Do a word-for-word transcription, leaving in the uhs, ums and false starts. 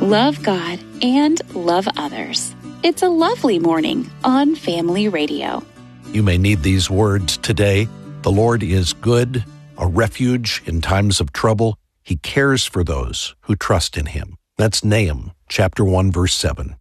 love God, and love others. It's a lovely morning on Family Radio. You may need these words today. The Lord is good, a refuge in times of trouble. He cares for those who trust in him. That's Nahum chapter one, verse seven.